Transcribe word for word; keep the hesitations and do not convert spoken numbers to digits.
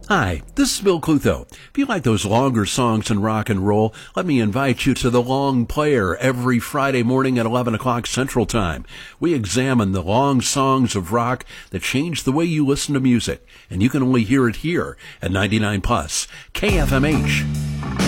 Hi, this is Bill Clutho. If you like those longer songs in rock and roll, let me invite you to The Long Player every Friday morning at eleven o'clock Central Time. We examine the long songs of rock that change the way you listen to music, and you can only hear it here at ninety-nine plus K F M H.